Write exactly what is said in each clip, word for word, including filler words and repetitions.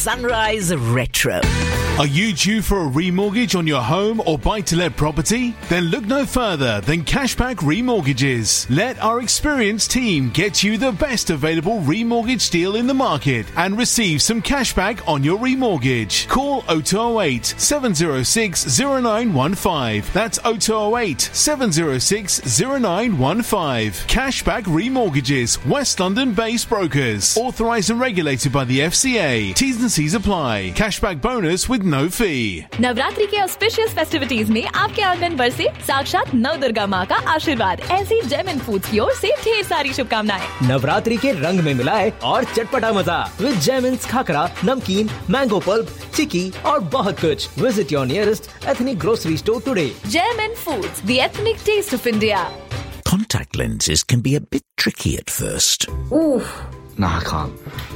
Sunrise Retro. Are you due for a remortgage on your home or buy-to-let property? Then look no further than Cashback Remortgages. Let our experienced team get you the best available remortgage deal in the market and receive some cashback on your remortgage. Call oh two oh eight, seven oh six, oh nine one five. That's oh two oh eight, seven oh six, oh nine one five. Cashback Remortgages, West London-based brokers. Authorised and regulated by the F C A. T's and C's apply. Cashback bonus with no fee. Navratri के auspicious festivities में आपके आंगन पर से साक्षात नव दुर्गा माँ का आशीर्वाद। ऐसी जेमिन फूड्स की ओर से ढेर सारी शुभकामनाएं। नवरात्रि के रंग में मिलाए और चटपटा मजा विद जेमिन्स खाकरा, नमकीन, मैंगो पल्प, चिकी और बहुत कुछ। Visit your nearest ethnic grocery store today. जेमिन foods, the ethnic test of India. Contact lenses can be a bit tricky at first. Oof. No, I can't.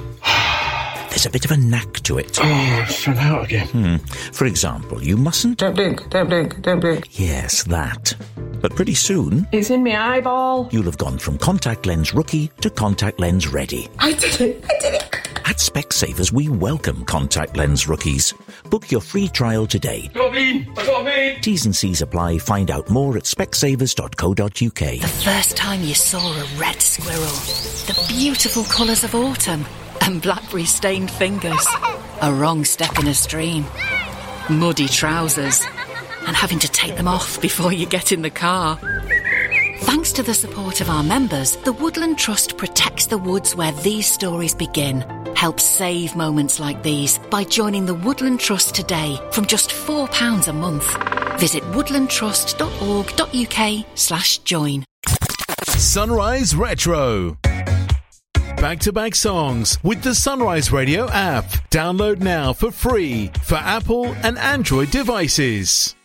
There's a bit of a knack to it. Oh, it's fell out again. Hmm. For example, you mustn't... Don't blink, don't blink, don't blink. Yes, that. But pretty soon... It's in my eyeball. You'll have gone from contact lens rookie to contact lens ready. I did it, I did it. At Specsavers, we welcome contact lens rookies. Book your free trial today. Got me, I got me. T's and C's apply. Find out more at specsavers dot co dot uk. The first time you saw a red squirrel, the beautiful colours of autumn, and blackberry-stained fingers. A wrong step in a stream, muddy trousers, and having to take them off before you get in the car. Thanks to the support of our members, the Woodland Trust protects the woods where these stories begin. Help save moments like these by joining the Woodland Trust today from just four pounds a month. Visit woodlandtrust dot org dot uk slash join. Sunrise Retro. Back-to-back songs with the Sunrise Radio app. Download now for free for Apple and Android devices.